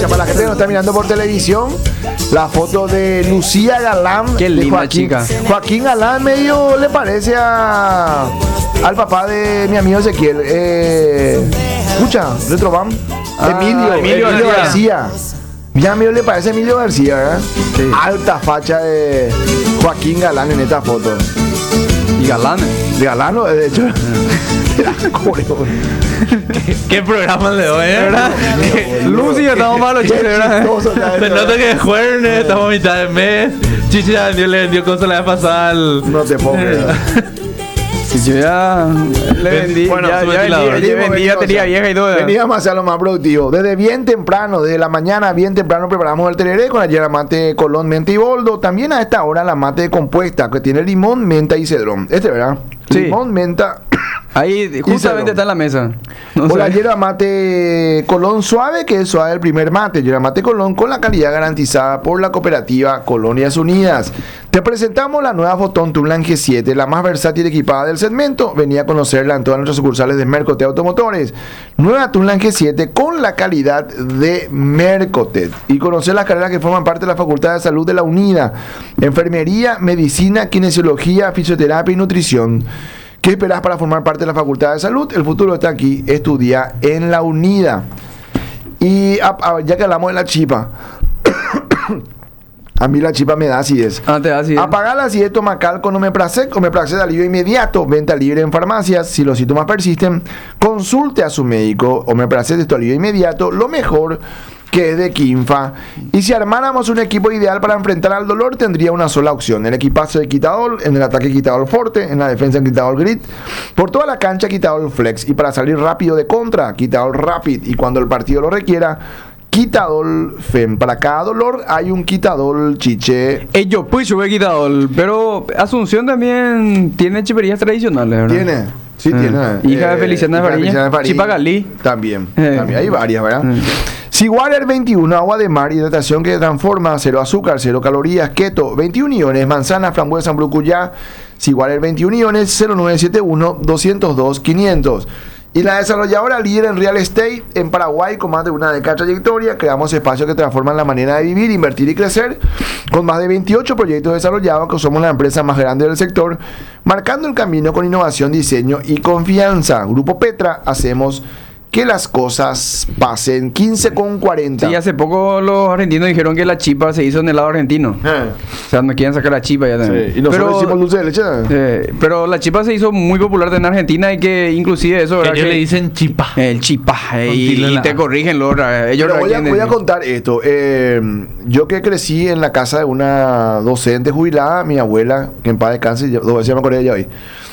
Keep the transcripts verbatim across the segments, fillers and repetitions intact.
facha. Para la gente que nos está mirando por televisión, la foto de Lucía Galán. Qué de linda Joaquín. chica. Joaquín Galán medio le parece a al papá de mi amigo Ezequiel. Eh, escucha, Retroban. Ah, Emilio, Emilio Emilio García. García. Mi amigo le parece a Emilio García, ¿verdad? Sí. Alta facha de Joaquín Galán en esta foto. Y Galán. De Galán, ¿no? De hecho. Era coreo. ¿Qué programa le doy, eh? ¿Verdad? Lucy, estamos malos Qué chistes, ¿verdad? chistoso, ¿sabes? Se nota que es jueves, estamos a mitad de mes. Chichi ya vendió, le vendió cosas la vez pasada al... No te puedo creer. Si yo ya le vendí, Bueno, ya, su ya ventilador. vendí, ya vendí, ya tenía vieja y todo. Veníamos a hacer lo más productivo. Desde bien temprano, desde la mañana, bien temprano, preparamos el tereré con ayer la mate Colón, menta y boldo. También a esta hora la mate compuesta, que tiene limón, menta y cedrón. Este, ¿verdad? Sí. Limón, menta. Ahí justamente está en la mesa. No O la sé. yerba mate Colón suave, que es suave el primer mate. Yerba mate Colón con la calidad garantizada por la cooperativa Colonias Unidas. Te presentamos la nueva Fotón Tunlan G siete, la más versátil y equipada del segmento. Venía a conocerla en todas nuestras sucursales de Mercotet Automotores. Nueva Tunlan G siete con la calidad de Mercotet. Y conocer las carreras que forman parte de la Facultad de Salud de la UNIDA. Enfermería, medicina, kinesiología, fisioterapia y nutrición. ¿Qué esperás para formar parte de la Facultad de Salud? El futuro está aquí. Estudia en la UNIDA. Y a, a, ya que hablamos de la chipa, a mí la chipa me da acidez. Ah, te da así. Apagar la acidez, toma cal con Omeprazec. Omeprazec de alivio inmediato. Venta libre en farmacias. Si los síntomas persisten, consulte a su médico. Omeprazec de tu alivio inmediato. Lo mejor que es de Quinfa. Y si armáramos un equipo ideal para enfrentar al dolor, tendría una sola opción: el equipazo de Quitadol, en el ataque Quitadol Forte, en la defensa Quitadol Grit, por toda la cancha Quitadol Flex, y para salir rápido de contra, Quitadol Rapid, y cuando el partido lo requiera, Quitadol Fem. Para cada dolor hay un Quitadol Chiche. Eh, yo pues yo he quitado, el- pero Asunción también tiene chiperías tradicionales, ¿verdad? ¿Tiene? Sí, Eh, tiene. hija de Feliciana de hija Fariña. Feliciana de Fariña. Chipa Galí. También, Eh. también. Hay varias, ¿verdad? Eh. Seawater veintiuno, agua de mar, hidratación que transforma, cero azúcar, cero calorías, keto, veintiún iones, manzana, frambuesa, brucuyá. Seawater veintiún iones, cero nueve siete uno, dos cero dos, quinientos. Y la desarrolladora líder en real estate en Paraguay, con más de una década de trayectoria. Creamos espacios que transforman la manera de vivir, invertir y crecer, con más de veintiocho proyectos desarrollados, que somos la empresa más grande del sector, marcando el camino con innovación, diseño y confianza. Grupo Petra, hacemos que las cosas pasen. Quince con cuarenta. Sí, hace poco los argentinos dijeron que la chipa se hizo en el lado argentino. Eh, O sea, no quieren sacar la chipa ya también. sí. Y nosotros pero, hicimos dulce de leche. eh, pero la chipa se hizo muy popular en Argentina y que inclusive eso, ¿verdad? Ellos Que le dicen chipa. el chipa. eh, Con y, tilde en y la te A. corrigen los ellos Pero voy a, entienden. voy a contar esto. Eh, yo que crecí en la casa de una docente jubilada, mi abuela, que en paz descanse, yo- dos veces me acordé de ella hoy.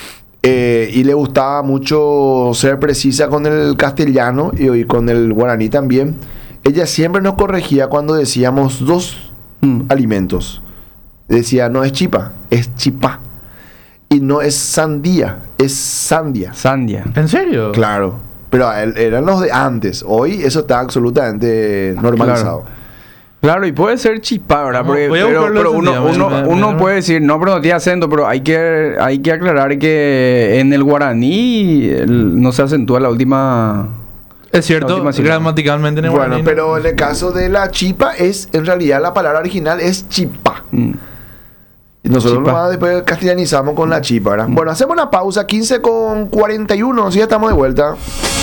Eh, y le gustaba mucho ser precisa con el castellano y, y con el guaraní también. Ella siempre nos corregía cuando decíamos dos Mm. alimentos. Decía, no es chipa, es chipá. Y no es sandía, es sandia. Sandia. ¿En serio? Claro. Pero a él- eran los de antes. Hoy eso está absolutamente normalizado. Claro, y puede ser chipa, ¿verdad? Vamos, Porque- voy a pero buscarlo pero ese uno, día, uno, me- me- uno me- puede decir, no, pero no tiene acento, pero hay que, hay que aclarar que en el guaraní el- no se acentúa la última... Es La cierto, última sílaba. gramaticalmente en el Bueno, guaraní, pero en el caso de la chipa es, en realidad la palabra original es chipa. Mm. Y nosotros Chipa. nomás después castellanizamos con la chipa, ¿verdad? Bueno, hacemos una pausa, quince con cuarenta y uno, si ya estamos de vuelta.